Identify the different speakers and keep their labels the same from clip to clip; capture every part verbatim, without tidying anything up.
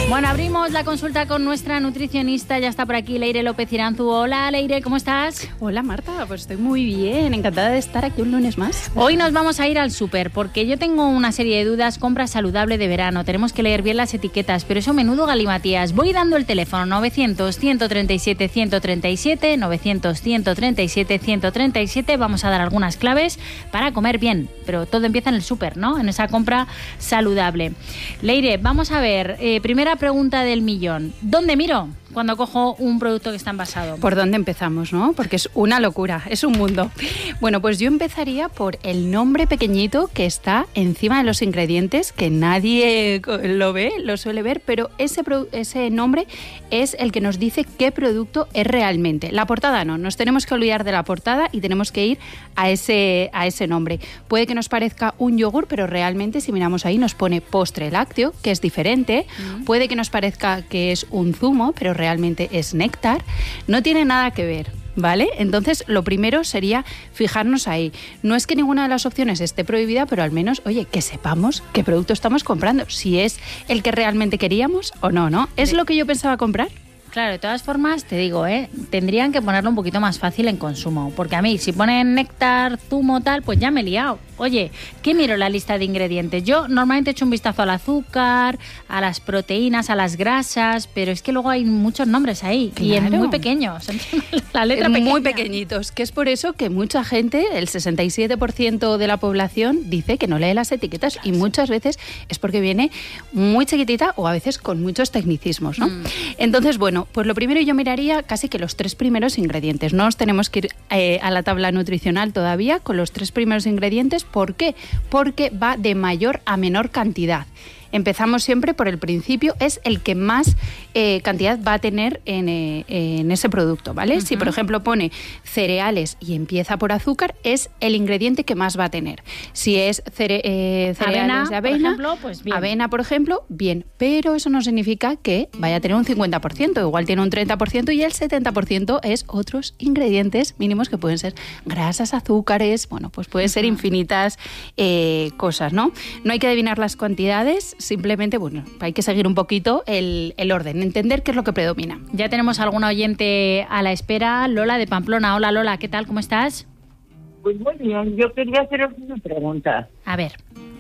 Speaker 1: Bueno, abrimos la consulta con nuestra nutricionista. Ya está por aquí Leire López Iranzu. Hola, Leire, ¿cómo estás?
Speaker 2: Hola, Marta, pues estoy muy bien. Encantada de estar aquí un lunes más.
Speaker 1: Hoy nos vamos a ir al súper porque yo tengo una serie de dudas. Compra saludable de verano. Tenemos que leer bien las etiquetas, pero eso menudo galimatías. Voy dando el teléfono novecientos, ciento treinta y siete, ciento treinta y siete, novecientos, ciento treinta y siete, ciento treinta y siete. Vamos a dar algunas claves para comer bien, pero todo empieza en el súper, ¿no? En esa compra saludable. Leire, vamos a ver. Eh, primera pregunta del millón. ¿Dónde miro cuando cojo un producto que está envasado?
Speaker 2: ¿Por dónde empezamos, no? Porque es una locura, es un mundo. Bueno, pues yo empezaría por el nombre pequeñito que está encima de los ingredientes, que nadie lo ve, lo suele ver, pero ese, ese nombre es el que nos dice qué producto es realmente. La portada no, nos tenemos que olvidar de la portada y tenemos que ir a ese, a ese nombre. Puede que nos parezca un yogur, pero realmente si miramos ahí nos pone postre lácteo, que es diferente. Mm. Puede que nos parezca que es un zumo, pero realmente realmente es néctar, no tiene nada que ver, ¿vale? Entonces, lo primero sería fijarnos ahí. No es que ninguna de las opciones esté prohibida, pero al menos, oye, que sepamos qué producto estamos comprando, si es el que realmente queríamos o no, ¿no? ¿Es lo que yo pensaba comprar?
Speaker 1: Claro, de todas formas, te digo, ¿eh? tendrían que ponerlo un poquito más fácil en consumo, porque a mí, si ponen néctar, zumo, tal, pues ya me he liado. Oye, ¿qué miro en la lista de ingredientes? Yo normalmente echo un vistazo al azúcar, a las proteínas, a las grasas, pero es que luego hay muchos nombres ahí, claro. Y en muy pequeños, la letra pequeña.
Speaker 2: Muy pequeñitos, que es por eso que mucha gente, el sesenta y siete por ciento de la población, dice que no lee las etiquetas, claro, y muchas veces es porque viene muy chiquitita o a veces con muchos tecnicismos, ¿no? Mm. Entonces, bueno, pues lo primero yo miraría casi que los tres primeros ingredientes. No nos tenemos que ir eh, a la tabla nutricional todavía con los tres primeros ingredientes. ¿Por qué? Porque va de mayor a menor cantidad. Empezamos siempre por el principio, es el que más eh, cantidad va a tener en, eh, en ese producto, ¿vale? Uh-huh. Si, por ejemplo, pone cereales y empieza por azúcar, es el ingrediente que más va a tener. Si es cere- eh, cereales avena, de avena,
Speaker 1: por ejemplo, pues bien.
Speaker 2: avena, por ejemplo, bien. Pero eso no significa que vaya a tener un cincuenta por ciento, igual tiene un treinta por ciento y el setenta por ciento es otros ingredientes mínimos que pueden ser grasas, azúcares, bueno, pues pueden uh-huh. ser infinitas eh, cosas, ¿no? No hay que adivinar las cantidades. Simplemente, bueno, hay que seguir un poquito el, el orden, entender qué es lo que predomina.
Speaker 1: Ya tenemos alguna oyente a la espera, Lola de Pamplona. Hola, Lola, ¿qué tal? ¿Cómo estás?
Speaker 3: Pues muy bien, yo quería haceros una pregunta.
Speaker 1: A ver.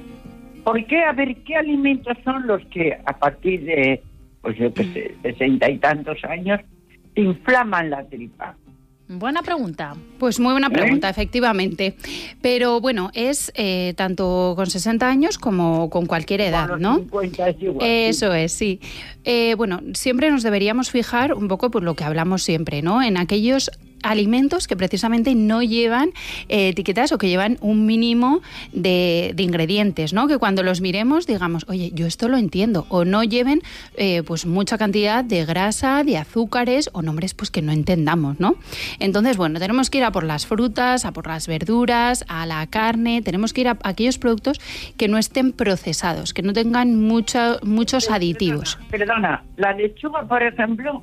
Speaker 3: ¿Por qué, a ver, qué alimentos son los que a partir de, pues yo qué sé, sesenta y tantos años, inflaman la tripa?
Speaker 1: Buena pregunta.
Speaker 2: Pues muy buena pregunta, ¿Eh? efectivamente. Pero bueno, es eh, tanto con sesenta años como con cualquier edad,
Speaker 3: con los
Speaker 2: ¿no?
Speaker 3: cincuenta es igual,
Speaker 2: Eso
Speaker 3: sí.
Speaker 2: es, sí. Eh, bueno, siempre nos deberíamos fijar un poco por lo que hablamos siempre, ¿no? En aquellos alimentos que precisamente no llevan eh, etiquetas o que llevan un mínimo de, de ingredientes, ¿no? Que cuando los miremos digamos, oye, yo esto lo entiendo, o no lleven eh, pues mucha cantidad de grasa, de azúcares o nombres pues que no entendamos, ¿no? Entonces, bueno, tenemos que ir a por las frutas, a por las verduras, a la carne, tenemos que ir a, a aquellos productos que no estén procesados, que no tengan mucha, muchos
Speaker 3: Pero,
Speaker 2: aditivos.
Speaker 3: Perdona, perdona, la lechuga, por ejemplo,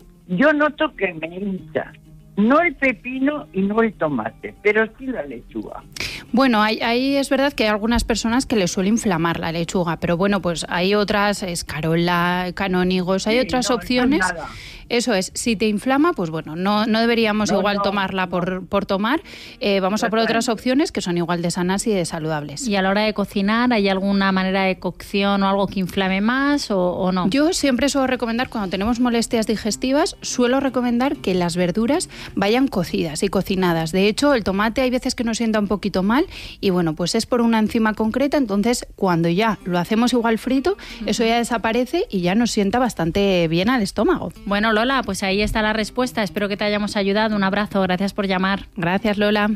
Speaker 3: yo noto que me hincha. No el pepino y no el tomate, pero sí la lechuga.
Speaker 2: Bueno, ahí, ahí es verdad que hay algunas personas que les suele inflamar la lechuga, pero bueno, pues hay otras, escarola, canónigos, hay sí, otras no, opciones. No Eso es, si te inflama, pues bueno, no, no deberíamos no, igual no, tomarla por, no. por tomar. Eh, vamos a por otras opciones que son igual de sanas y de saludables.
Speaker 1: ¿Y a la hora de cocinar hay alguna manera de cocción o algo que inflame más o, o no?
Speaker 2: Yo siempre suelo recomendar, cuando tenemos molestias digestivas, suelo recomendar que las verduras vayan cocidas y cocinadas. De hecho, el tomate hay veces que nos sienta un poquito mal y bueno, pues es por una enzima concreta, entonces cuando ya lo hacemos igual frito, uh-huh. eso ya desaparece y ya nos sienta bastante bien al estómago.
Speaker 1: Bueno, Lola, pues ahí está la respuesta. Espero que te hayamos ayudado. Un abrazo. Gracias por llamar.
Speaker 2: Gracias, Lola.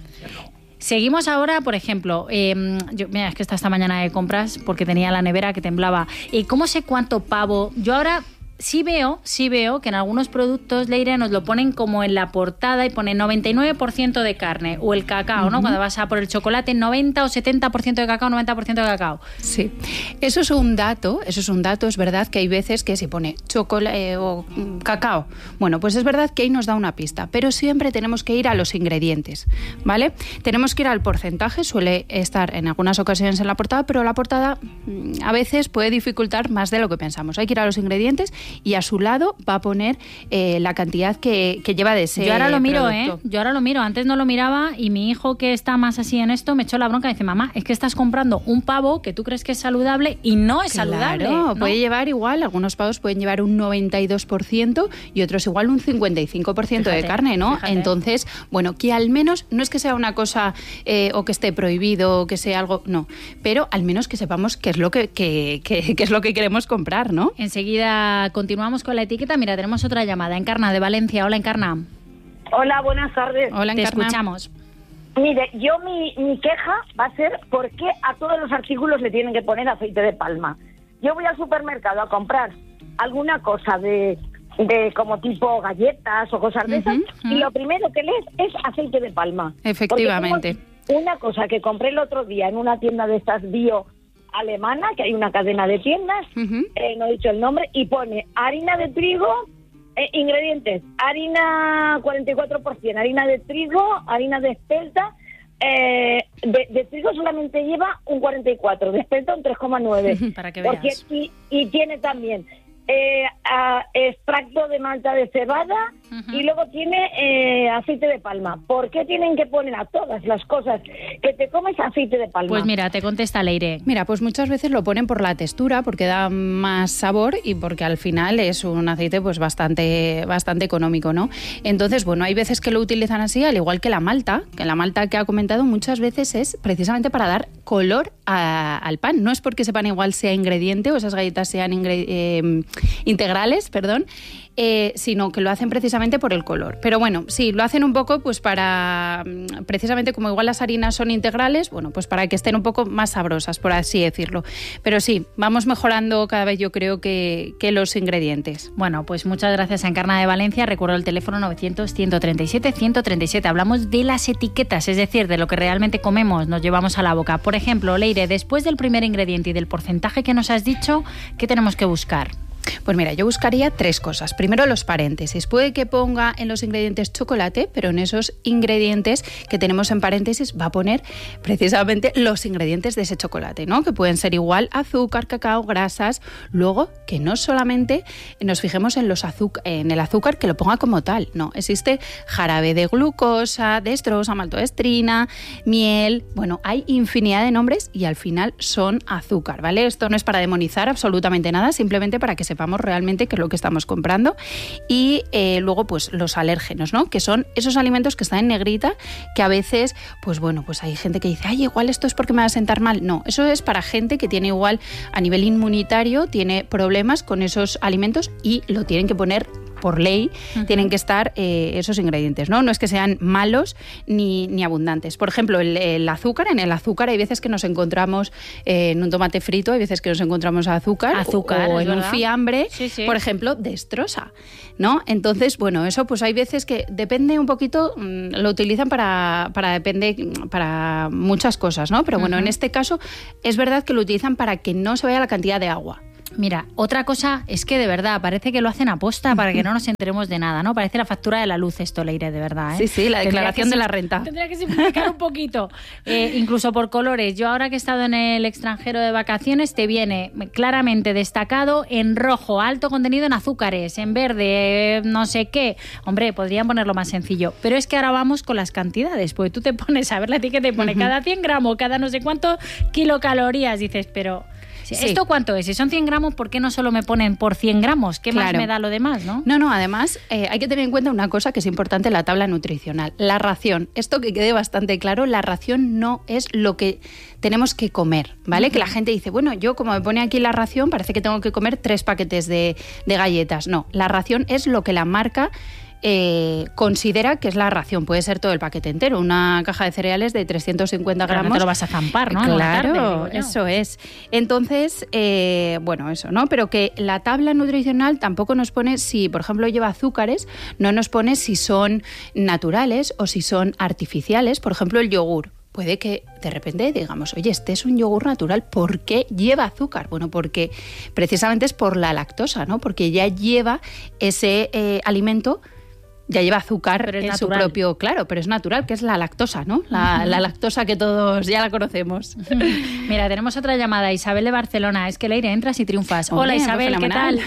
Speaker 1: Seguimos ahora, por ejemplo, eh, yo, mira, es que está esta mañana de compras porque tenía la nevera que temblaba. Eh, ¿Cómo sé cuánto pavo? Yo ahora sí veo, sí veo que en algunos productos, Leire, nos lo ponen como en la portada y pone noventa y nueve por ciento de carne, o el cacao, uh-huh. ¿no? Cuando vas a por el chocolate, noventa o setenta por ciento de cacao, noventa por ciento de cacao.
Speaker 2: Sí, eso es un dato, eso es un dato, es verdad que hay veces que se pone chocolate eh, o cacao. Bueno, pues es verdad que ahí nos da una pista, pero siempre tenemos que ir a los ingredientes, ¿vale? Tenemos que ir al porcentaje, suele estar en algunas ocasiones en la portada, pero la portada a veces puede dificultar más de lo que pensamos. Hay que ir a los ingredientes y a su lado va a poner eh, la cantidad que, que lleva de ese
Speaker 1: Yo ahora lo miro,
Speaker 2: producto.
Speaker 1: ¿eh? Yo ahora lo miro. Antes no lo miraba y mi hijo, que está más así en esto, me echó la bronca y dice, mamá, es que estás comprando un pavo que tú crees que es saludable y no es
Speaker 2: claro,
Speaker 1: saludable. ¿no?
Speaker 2: Puede llevar igual, algunos pavos pueden llevar un noventa y dos por ciento y otros igual un cincuenta y cinco por ciento fíjate, de carne, ¿no? Fíjate. Entonces, bueno, que al menos, no es que sea una cosa eh, o que esté prohibido o que sea algo, no, pero al menos que sepamos qué es lo que, que, que, que es lo que queremos comprar, ¿no?
Speaker 1: Enseguida continuamos con la etiqueta. Mira, tenemos otra llamada. Encarna, de Valencia. Hola, Encarna.
Speaker 4: Hola, buenas tardes.
Speaker 2: Hola,
Speaker 1: Te
Speaker 2: Encarna.
Speaker 1: escuchamos.
Speaker 4: Mire, yo mi, mi queja va a ser por qué a todos los artículos le tienen que poner aceite de palma. Yo voy al supermercado a comprar alguna cosa de, de como tipo galletas o cosas de esas, uh-huh, uh-huh. y lo primero que lees es aceite de palma.
Speaker 2: Efectivamente.
Speaker 4: Una cosa que compré el otro día en una tienda de estas bio alemana, que hay una cadena de tiendas, uh-huh. eh, no he dicho el nombre, y pone harina de trigo, eh, ingredientes, harina cuarenta y cuatro por ciento, harina de trigo, harina de espelta, eh, de, de trigo solamente lleva un cuarenta y cuatro, de espelta un tres coma nueve.
Speaker 1: Para que
Speaker 4: porque,
Speaker 1: veas.
Speaker 4: Y, y tiene también eh, a, extracto de malta de cebada, uh-huh. y luego tiene eh, aceite de palma. ¿Por qué tienen que poner a todas las cosas que te comes aceite de palma?
Speaker 1: Pues mira, te contesta Leire.
Speaker 2: Mira, pues muchas veces lo ponen por la textura, porque da más sabor y porque al final es un aceite pues bastante, bastante económico, ¿no? Entonces, bueno, hay veces que lo utilizan así, al igual que la malta, que la malta que ha comentado muchas veces es precisamente para dar color a, al pan. No es porque ese pan igual sea ingrediente o esas galletas sean ingre- eh, integrales, perdón, eh, sino que lo hacen precisamente por el color. Pero bueno, sí, lo hacen un poco pues para, precisamente como igual las harinas son integrales, bueno, pues para que estén un poco más sabrosas, por así decirlo. Pero sí, vamos mejorando cada vez, yo creo, que, que los ingredientes.
Speaker 1: Bueno, pues muchas gracias a Encarna de Valencia. Recuerdo el teléfono novecientos, ciento treinta y siete, ciento treinta y siete. Hablamos de las etiquetas, es decir, de lo que realmente comemos, nos llevamos a la boca. Por ejemplo, Leire, después del primer ingrediente y del porcentaje que nos has dicho, ¿qué tenemos que buscar?
Speaker 2: Pues mira, yo buscaría tres cosas. Primero, los paréntesis. Puede que ponga en los ingredientes chocolate, pero en esos ingredientes que tenemos en paréntesis va a poner precisamente los ingredientes de ese chocolate, ¿no? Que pueden ser igual azúcar, cacao, grasas. Luego, que no solamente nos fijemos en, los azúcar, en el azúcar, que lo ponga como tal. No, existe jarabe de glucosa, dextrosa, maltodextrina, miel. Bueno, hay infinidad de nombres y al final son azúcar, ¿vale? Esto no es para demonizar absolutamente nada, simplemente para que se sepamos realmente qué es lo que estamos comprando. Y eh, luego pues los alérgenos, ¿no? Que son esos alimentos que están en negrita, que a veces pues bueno, pues hay gente que dice, ay, igual esto es porque me va a sentar mal. No, eso es para gente que tiene igual a nivel inmunitario, tiene problemas con esos alimentos y lo tienen que poner por ley, uh-huh. tienen que estar eh, esos ingredientes, ¿no? No es que sean malos ni, ni abundantes. Por ejemplo, el, el azúcar, en el azúcar hay veces que nos encontramos eh, en un tomate frito, hay veces que nos encontramos azúcar,
Speaker 1: azúcar
Speaker 2: o en
Speaker 1: ¿verdad?
Speaker 2: Un fiambre,
Speaker 1: sí, sí.
Speaker 2: por ejemplo, dextrosa, ¿no? Entonces, bueno, eso pues hay veces que depende un poquito, mmm, lo utilizan para, para, depende, para muchas cosas, ¿no? Pero bueno, uh-huh. en este caso es verdad que lo utilizan para que no se vaya la cantidad de agua.
Speaker 1: Mira, otra cosa es que de verdad parece que lo hacen a posta para que no nos enteremos de nada, ¿no? Parece la factura de la luz esto, Leire, de verdad, ¿eh?
Speaker 2: Sí, sí, la declaración de la renta.
Speaker 1: Tendría que simplificar un poquito, eh, incluso por colores. Yo ahora que he estado en el extranjero de vacaciones, te viene claramente destacado en rojo, alto contenido en azúcares, en verde, no sé qué. Hombre, podrían ponerlo más sencillo. Pero es que ahora vamos con las cantidades, porque tú te pones a ver la etiqueta y pone uh-huh. cada cien gramos, cada no sé cuánto kilocalorías. Dices, pero... Sí. ¿Esto cuánto es? Si son cien gramos, ¿por qué no solo me ponen por cien gramos? ¿Qué claro. más me da lo demás, no?
Speaker 2: No, no, además eh, hay que tener en cuenta una cosa que es importante en la tabla nutricional. La ración. Esto que quede bastante claro, la ración no es lo que tenemos que comer, ¿vale? Uh-huh. Que la gente dice, bueno, yo como me pone aquí la ración, parece que tengo que comer tres paquetes de, de galletas. No, la ración es lo que la marca eh, considera que es la ración. Puede ser todo el paquete entero, una caja de cereales de trescientos cincuenta gramos.
Speaker 1: Claro, no te lo vas a zampar, ¿no?
Speaker 2: Claro,
Speaker 1: tarde,
Speaker 2: eso es. Entonces, eh, bueno, eso, ¿no? Pero que la tabla nutricional tampoco nos pone si, por ejemplo, lleva azúcares, no nos pone si son naturales o si son artificiales. Por ejemplo, el yogur. Puede que de repente digamos, oye, este es un yogur natural, ¿por qué lleva azúcar? Bueno, porque precisamente es por la lactosa, ¿no? Porque ya lleva ese eh, alimento, ya lleva azúcar en
Speaker 1: natural.
Speaker 2: Su propio, claro, pero es natural, que es la lactosa, ¿no? La, uh-huh. la lactosa que todos ya la conocemos.
Speaker 1: Mira, tenemos otra llamada, Isabel de Barcelona. Es que Leire, entras y triunfas. Hola, Hola Isabel, ¿qué tal?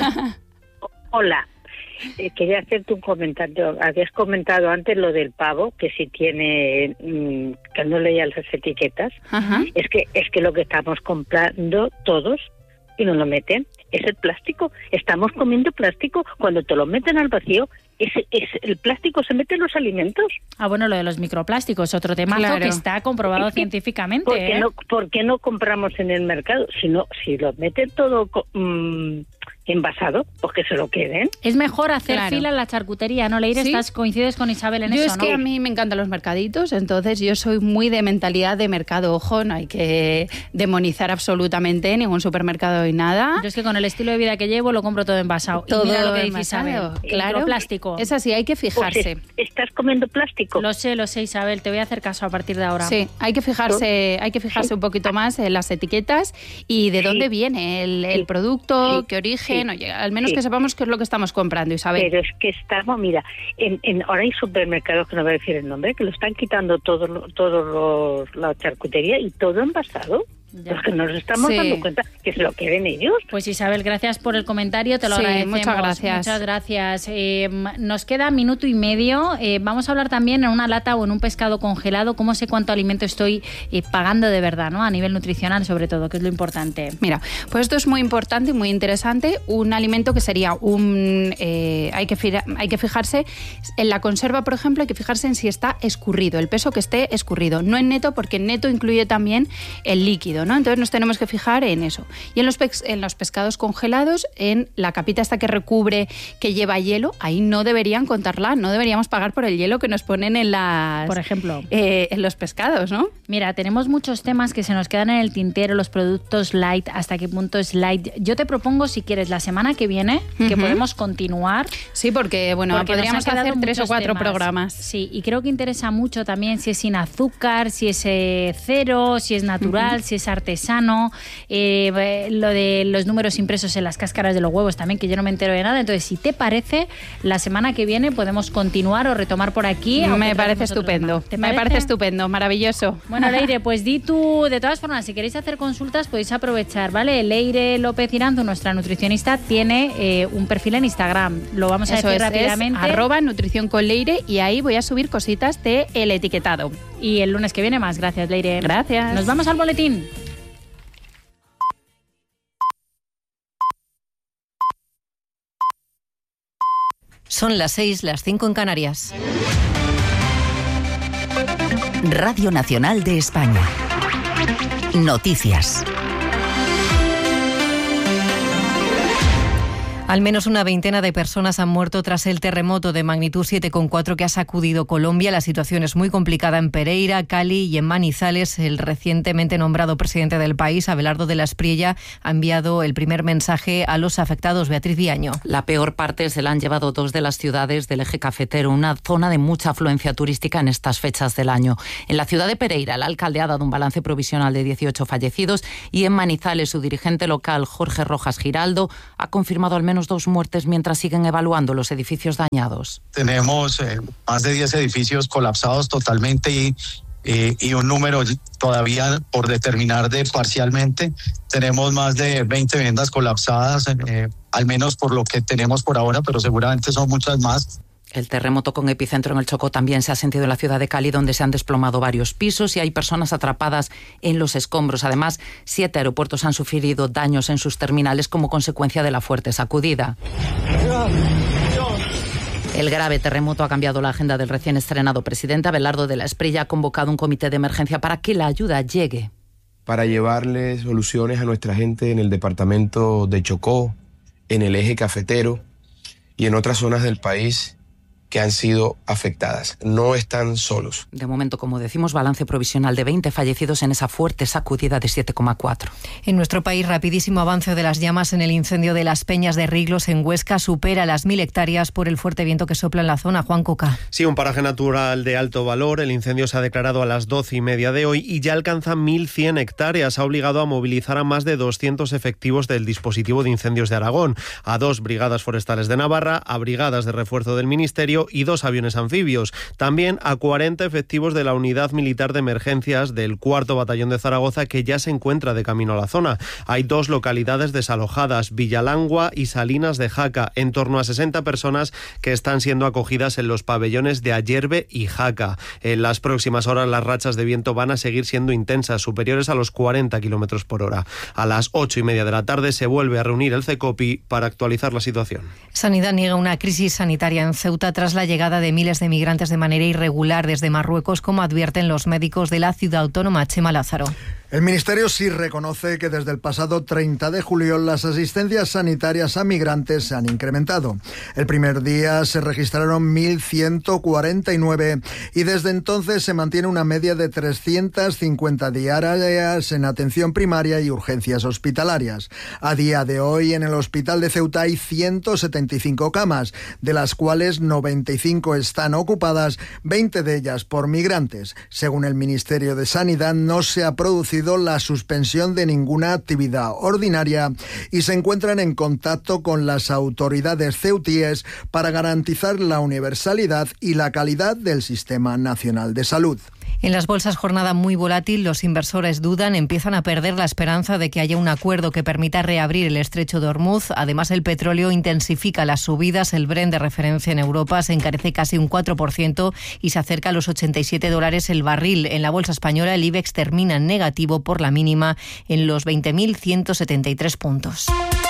Speaker 5: Hola. Eh, quería hacerte un comentario. Habías comentado antes lo del pavo, que si tiene, mmm, que no leía las etiquetas. Ajá. Es que es que lo que estamos comprando todos y no lo meten es el plástico. Estamos comiendo plástico. Cuando te lo meten al vacío, es, es el plástico se mete en los alimentos.
Speaker 1: Ah, bueno, lo de los microplásticos, otro temazo claro. que está comprobado científicamente.
Speaker 5: ¿Por qué,
Speaker 1: ¿eh?
Speaker 5: no, ¿Por qué no compramos en el mercado? Si no, si lo meten todo mmm, envasado, pues que se lo queden.
Speaker 1: Es mejor hacer claro. fila en la charcutería, ¿no, Leire? ¿Sí? Estás, coincides con Isabel en
Speaker 2: yo
Speaker 1: eso,
Speaker 2: es
Speaker 1: ¿no?
Speaker 2: que a mí me encantan los mercaditos, entonces yo soy muy de mentalidad de mercado. Ojo, no hay que demonizar absolutamente ningún supermercado y nada.
Speaker 1: Yo es que con el estilo de vida que llevo lo compro todo envasado.
Speaker 2: Todo
Speaker 1: y mira lo que
Speaker 2: dice
Speaker 1: Isabel.
Speaker 2: Claro,
Speaker 1: plástico.
Speaker 2: Es así, hay que fijarse.
Speaker 5: Pues ¿estás comiendo plástico?
Speaker 1: Lo sé, lo sé, Isabel. Te voy a hacer caso a partir de ahora.
Speaker 2: Sí, hay que fijarse, hay que fijarse sí. un poquito más en las etiquetas y de sí. dónde viene el, el producto, sí. qué origen, sí. oye, al menos sí. que sepamos qué es lo que estamos comprando, Isabel.
Speaker 5: Pero es que estamos, mira, en, en ahora hay supermercados, que no voy a decir el nombre, que lo están quitando todos todos los la charcutería y todo envasado. Ya. Los que nos estamos sí. dando cuenta que se lo queden ellos.
Speaker 1: Pues Isabel, gracias por el comentario, te lo
Speaker 2: sí,
Speaker 1: agradecemos.
Speaker 2: Muchas gracias.
Speaker 1: Muchas gracias. Eh, nos queda minuto y medio. Eh, vamos a hablar también en una lata o en un pescado congelado, cómo sé cuánto alimento estoy eh, pagando de verdad, ¿no? A nivel nutricional, sobre todo, que es lo importante.
Speaker 2: Mira, pues esto es muy importante y muy interesante. Un alimento que sería un... Eh, hay, que fija, hay que fijarse en la conserva, por ejemplo, hay que fijarse en si está escurrido, el peso que esté escurrido. No en neto, porque en neto incluye también el líquido, ¿no? Entonces nos tenemos que fijar en eso. Y en los, pe- en los pescados congelados, en la capita esta que recubre, que lleva hielo, ahí no deberían contarla, no deberíamos pagar por el hielo que nos ponen en las...
Speaker 1: Por ejemplo.
Speaker 2: Eh, en los pescados, ¿no?
Speaker 1: Mira, tenemos muchos temas que se nos quedan en el tintero, los productos light, hasta qué punto es light. Yo te propongo, si quieres, la semana que viene, uh-huh. que podemos continuar.
Speaker 2: Sí, porque, bueno, porque podríamos hacer tres o cuatro
Speaker 1: temas.
Speaker 2: programas.
Speaker 1: Sí, y creo que interesa mucho también si es sin azúcar, si es eh, cero, si es natural, uh-huh. si es artesano. Sano, eh, lo de los números impresos en las cáscaras de los huevos también, que yo no me entero de nada. Entonces, si te parece, la semana que viene podemos continuar o retomar por aquí.
Speaker 2: Me parece estupendo. ¿Te parece? Me parece estupendo, maravilloso.
Speaker 1: Bueno, Leire, pues di tú, de todas formas, si queréis hacer consultas podéis aprovechar, ¿vale? Leire López Iranzu, nuestra nutricionista, tiene eh, un perfil en Instagram. Lo vamos a
Speaker 2: Eso
Speaker 1: decir
Speaker 2: es,
Speaker 1: rápidamente.
Speaker 2: Es arroba nutrición con Leire y ahí voy a subir cositas de el etiquetado.
Speaker 1: Y el lunes que viene más. Gracias, Leire.
Speaker 2: Gracias.
Speaker 1: Nos vamos al boletín.
Speaker 6: Son las seis, las cinco en Canarias.
Speaker 7: Radio Nacional de España. Noticias.
Speaker 6: Al menos una veintena de personas han muerto tras el terremoto de magnitud siete coma cuatro que ha sacudido Colombia. La situación es muy complicada en Pereira, Cali y en Manizales. El recientemente nombrado presidente del país, Abelardo de la Espriella, ha enviado el primer mensaje a los afectados. Beatriz Viaño.
Speaker 8: La peor parte se la han llevado dos de las ciudades del eje cafetero, una zona de mucha afluencia turística en estas fechas del año. En la ciudad de Pereira, el alcalde ha dado un balance provisional de dieciocho fallecidos y en Manizales, su dirigente local, Jorge Rojas Giraldo, ha confirmado al menos dos muertes mientras siguen evaluando los edificios dañados.
Speaker 9: Tenemos eh, más de diez edificios colapsados totalmente y, eh, y un número todavía por determinar de parcialmente. Tenemos más de veinte viviendas colapsadas, eh, al menos por lo que tenemos por ahora, pero seguramente son muchas más.
Speaker 8: El terremoto con epicentro en el Chocó también se ha sentido en la ciudad de Cali, donde se han desplomado varios pisos y hay personas atrapadas en los escombros. Además, siete aeropuertos han sufrido daños en sus terminales como consecuencia de la fuerte sacudida. El grave terremoto ha cambiado la agenda del recién estrenado presidente. Abelardo de la Espriella ha convocado un comité de emergencia para que la ayuda llegue.
Speaker 10: Para llevarle soluciones a nuestra gente en el departamento de Chocó, en el eje cafetero y en otras zonas del país que han sido afectadas. No están solos.
Speaker 8: De momento, como decimos, balance provisional de veinte fallecidos en esa fuerte sacudida de siete coma cuatro.
Speaker 6: En nuestro país, rapidísimo avance de las llamas en el incendio de las Peñas de Riglos en Huesca. Supera las mil hectáreas por el fuerte viento que sopla en la zona. Juan Coca.
Speaker 11: Sí, un paraje natural de alto valor. El incendio se ha declarado a las doce y media de hoy y ya alcanza mil cien hectáreas. Ha obligado a movilizar a más de doscientos efectivos del dispositivo de incendios de Aragón, a dos brigadas forestales de Navarra, a brigadas de refuerzo del Ministerio y dos aviones anfibios. También a cuarenta efectivos de la Unidad Militar de Emergencias del cuarto Batallón de Zaragoza, que ya se encuentra de camino a la zona. Hay dos localidades desalojadas, Villalangua y Salinas de Jaca, en torno a sesenta personas que están siendo acogidas en los pabellones de Ayerbe y Jaca. En las próximas horas las rachas de viento van a seguir siendo intensas, superiores a los cuarenta kilómetros por hora. A las ocho y media de la tarde se vuelve a reunir el CECOPI para actualizar la situación.
Speaker 6: Sanidad niega una crisis sanitaria en Ceuta tras la llegada de miles de migrantes de manera irregular desde Marruecos, como advierten los médicos de la ciudad autónoma. Chema Lázaro.
Speaker 12: El Ministerio sí reconoce que desde el pasado treinta de julio las asistencias sanitarias a migrantes se han incrementado. El primer día se registraron mil ciento cuarenta y nueve y desde entonces se mantiene una media de trescientas cincuenta diarias en atención primaria y urgencias hospitalarias. A día de hoy en el Hospital de Ceuta hay ciento setenta y cinco camas, de las cuales noventa y cinco están ocupadas, veinte de ellas por migrantes. Según el Ministerio de Sanidad, no se ha producido la suspensión de ninguna actividad ordinaria y se encuentran en contacto con las autoridades ceutíes para garantizar la universalidad y la calidad del Sistema Nacional de Salud.
Speaker 6: En las bolsas, jornada muy volátil. Los inversores dudan, empiezan a perder la esperanza de que haya un acuerdo que permita reabrir el estrecho de Hormuz. Además, el petróleo intensifica las subidas. El Brent de referencia en Europa se encarece casi un cuatro por ciento y se acerca a los ochenta y siete dólares el barril. En la bolsa española, el IBEX termina en negativo por la mínima en los veinte mil ciento setenta y tres puntos.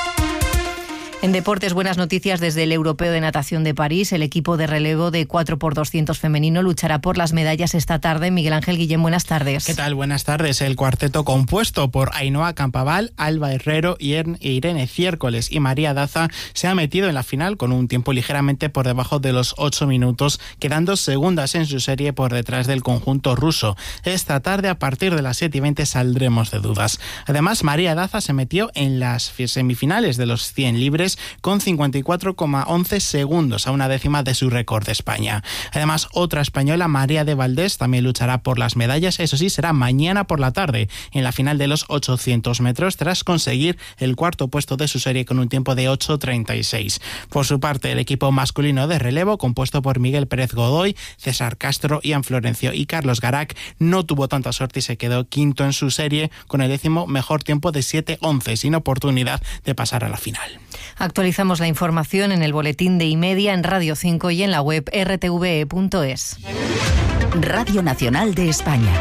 Speaker 6: En deportes, buenas noticias desde el Europeo de Natación de París. El equipo de relevo de cuatro por doscientos femenino luchará por las medallas esta tarde. Miguel Ángel Guillén, buenas tardes.
Speaker 13: ¿Qué tal? Buenas tardes. El cuarteto compuesto por Ainhoa Campabal, Alba Herrero, Irene Ciércoles y María Daza se ha metido en la final con un tiempo ligeramente por debajo de los ocho minutos, quedando segundas en su serie por detrás del conjunto ruso. Esta tarde, a partir de las siete y veinte, saldremos de dudas. Además, María Daza se metió en las semifinales de los cien libres con cincuenta y cuatro coma once segundos, a una décima de su récord de España. Además, otra española, María de Valdés, también luchará por las medallas. Eso sí, será mañana por la tarde, en la final de los ochocientos metros, tras conseguir el cuarto puesto de su serie con un tiempo de ocho treinta y seis. Por su parte, el equipo masculino de relevo, compuesto por Miguel Pérez Godoy, César Castro, Ian Florencio y Carlos Garac, no tuvo tanta suerte y se quedó quinto en su serie con el décimo mejor tiempo de siete once, sin oportunidad de pasar a la final.
Speaker 6: Actualizamos la información en el boletín de Imedia, en Radio cinco y en la web r t v e punto es.
Speaker 7: Radio Nacional de España.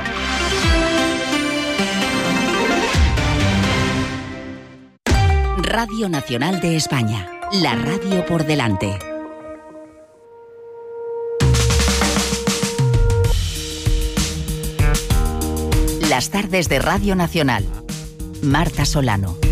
Speaker 7: Radio Nacional de España. La radio por delante. Las tardes de Radio Nacional. Marta Solano.